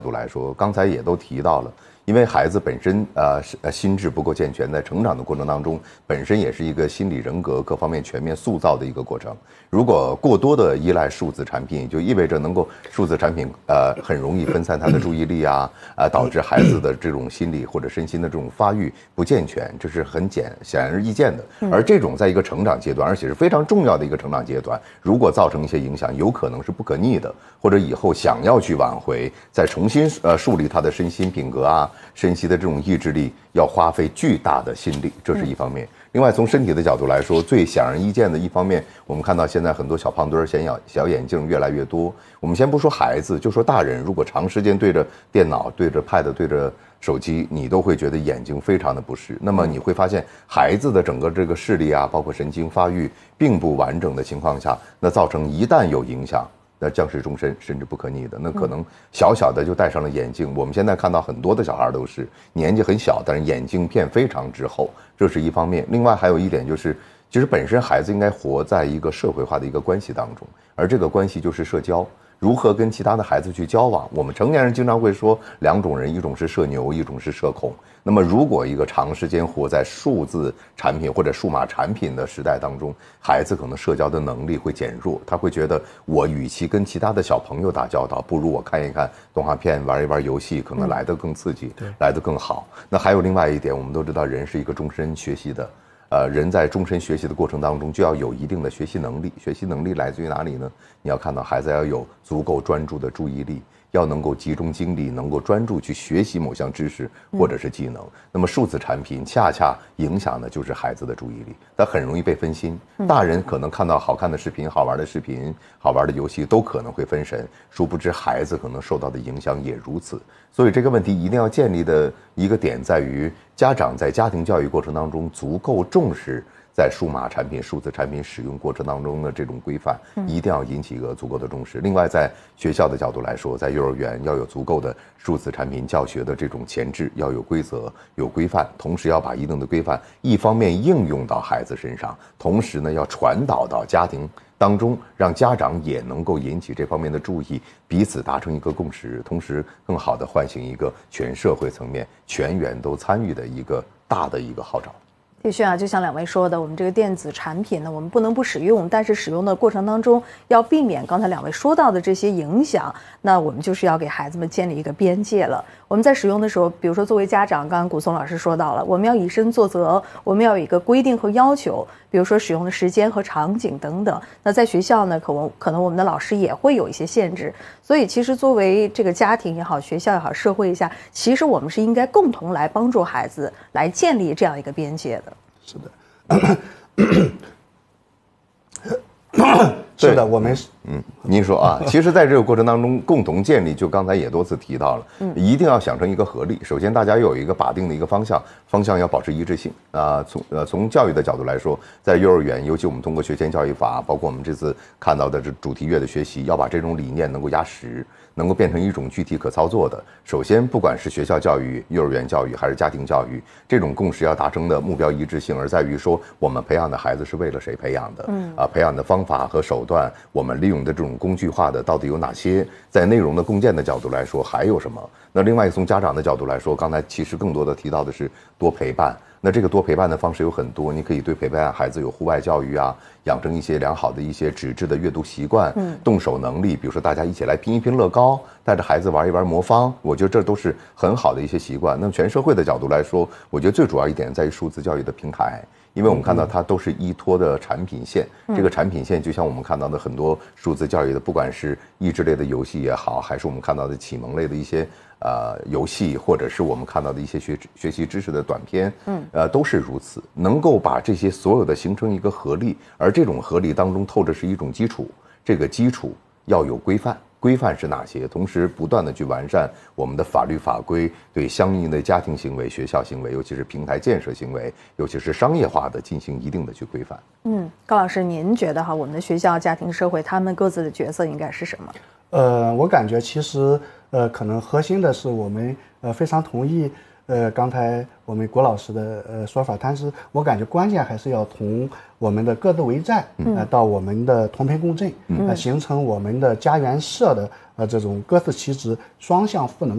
度来说，刚才也都提到了。因为孩子本身心智不够健全，在成长的过程当中，本身也是一个心理人格各方面全面塑造的一个过程。如果过多的依赖数字产品，就意味着能够数字产品很容易分散他的注意力导致孩子的这种心理或者身心的这种发育不健全，这是很显而易见的。而这种在一个成长阶段，而且是非常重要的一个成长阶段，如果造成一些影响，有可能是不可逆的，或者以后想要去挽回，再重新树立他的身心品格身心的这种意志力，要花费巨大的心力，这是一方面。另外从身体的角度来说，最显而易见的一方面，我们看到现在很多小胖墩小眼镜越来越多。我们先不说孩子，就说大人，如果长时间对着电脑、对着 pad、对着手机，你都会觉得眼睛非常的不适。那么你会发现孩子的整个这个视力包括神经发育并不完整的情况下，那造成一旦有影响，那将是终身甚至不可逆的。那可能小小的就戴上了眼镜。我们现在看到很多的小孩都是年纪很小，但是眼镜片非常之厚，这是一方面。另外还有一点就是，其实本身孩子应该活在一个社会化的一个关系当中，而这个关系就是社交。如何跟其他的孩子去交往？我们成年人经常会说两种人，一种是社牛，一种是社恐。那么如果一个长时间活在数字产品或者数码产品的时代当中，孩子可能社交的能力会减弱，他会觉得我与其跟其他的小朋友打交道，不如我看一看动画片，玩一玩游戏，可能来得更刺激，来得更好。那还有另外一点，我们都知道人是一个终身学习的。人在终身学习的过程当中，就要有一定的学习能力。学习能力来自于哪里呢？你要看到孩子要有足够专注的注意力，要能够集中精力，能够专注去学习某项知识或者是技能。那么数字产品恰恰影响的就是孩子的注意力，他很容易被分心。大人可能看到好看的视频、好玩的视频、好玩的游戏都可能会分神，殊不知孩子可能受到的影响也如此。所以这个问题一定要建立的一个点在于，家长在家庭教育过程当中足够重视在数码产品、数字产品使用过程当中的这种规范，一定要引起一个足够的重视。另外，在学校的角度来说，在幼儿园要有足够的数字产品教学的这种前置，要有规则、有规范，同时要把一定的规范一方面应用到孩子身上，同时呢要传导到家庭当中，让家长也能够引起这方面的注意，彼此达成一个共识，同时更好地唤醒一个全社会层面全员都参与的一个大的一个号召。 的确就像两位说的，我们这个电子产品呢，我们不能不使用，但是使用的过程当中要避免刚才两位说到的这些影响，那我们就是要给孩子们建立一个边界了。我们在使用的时候，比如说作为家长，刚刚古松老师说到了，我们要以身作则，我们要有一个规定和要求，比如说使用的时间和场景等等。那在学校呢，可能我们的老师也会有一些限制，所以其实作为这个家庭也好，学校也好，社会一下，其实我们是应该共同来帮助孩子来建立这样一个边界的。 是的，是的，我们您说其实在这个过程当中共同建立，就刚才也多次提到了，一定要想成一个合力。首先大家有一个把定的一个方向要保持一致性从教育的角度来说，在幼儿园，尤其我们通过学前教育法，包括我们这次看到的这主题乐的学习，要把这种理念能够压实，能够变成一种具体可操作的。首先不管是学校教育、幼儿园教育还是家庭教育，这种共识要达成的目标一致性，而在于说我们培养的孩子是为了谁培养的，培养的方法和手段，我们利用的这种工具化的到底有哪些，在内容的共建的角度来说还有什么。那另外从家长的角度来说，刚才其实更多的提到的是多陪伴。那这个多陪伴的方式有很多，你可以对陪伴孩子有户外教育养成一些良好的一些纸质的阅读习惯，动手能力，比如说大家一起来拼一拼乐高，带着孩子玩一玩魔方，我觉得这都是很好的一些习惯。那么全社会的角度来说，我觉得最主要一点在于数字教育的平台，因为我们看到它都是依托的产品线，这个产品线就像我们看到的很多数字教育的，不管是益智类的游戏也好，还是我们看到的启蒙类的一些游戏，或者是我们看到的一些学习知识的短片，都是如此，能够把这些所有的形成一个合力，而这种合力当中透着是一种基础，这个基础要有规范。规范是哪些？同时不断的去完善我们的法律法规，对相应的家庭行为、学校行为，尤其是平台建设行为，尤其是商业化的进行一定的去规范。 高老师，您觉得我们的学校、家庭、社会，他们各自的角色应该是什么？ 我感觉其实可能核心的是我们非常同意刚才我们郭老师的说法，但是我感觉关键还是要从我们的各自为战到我们的同频共振，形成我们的家园社的这种各司其职、双向赋能。